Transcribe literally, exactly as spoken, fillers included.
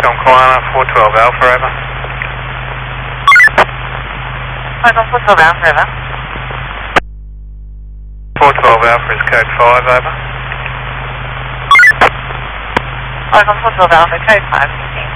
Tom Koala, four twelve Alpha, over. Icon four twelve Alpha, over. four twelve Alpha is code five, over. Icon four twelve Alpha, code five, fifteen.